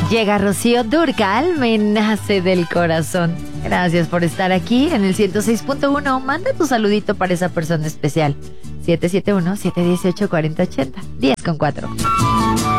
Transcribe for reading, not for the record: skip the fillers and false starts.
Llega Rocío Dúrcal, me nace del corazón. Gracias por estar aquí en el 106.1. Manda tu saludito para esa persona especial. 771-718-4080. 10 con 4.